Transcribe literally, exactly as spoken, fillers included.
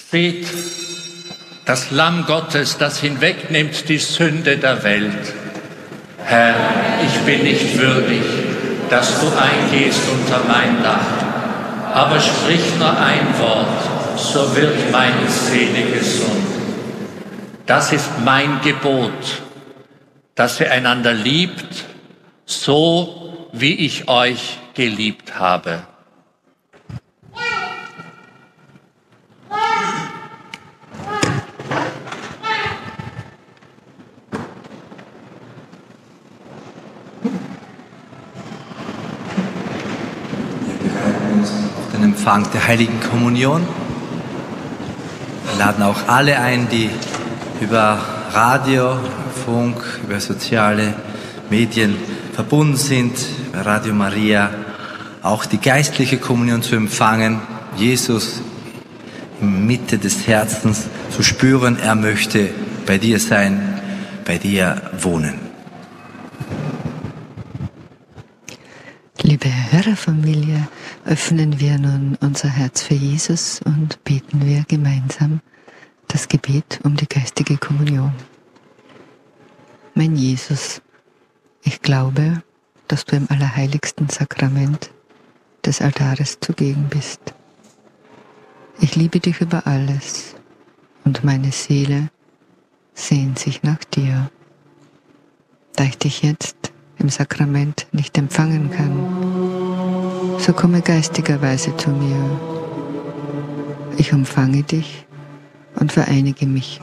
Seht, das Lamm Gottes, das hinwegnimmt die Sünde der Welt. Herr, ich bin nicht würdig, dass du eingehst unter mein Dach, aber sprich nur ein Wort, so wird meine Seele gesund. Das ist mein Gebot, dass ihr einander liebt, so wie ich euch geliebt habe. Den Empfang der Heiligen Kommunion. Wir laden auch alle ein, die über Radio, Funk, über soziale Medien verbunden sind, bei Radio Maria, auch die geistliche Kommunion zu empfangen, Jesus in Mitte des Herzens zu spüren. Er möchte bei dir sein, bei dir wohnen. Liebe Hörerfamilie, öffnen wir nun unser Herz für Jesus und beten wir gemeinsam das Gebet um die geistige Kommunion. Mein Jesus, ich glaube, dass du im allerheiligsten Sakrament des Altares zugegen bist. Ich liebe dich über alles und meine Seele sehnt sich nach dir. Da ich dich jetzt im Sakrament nicht empfangen kann, so komme geistigerweise zu mir. Ich umfange dich und vereinige mich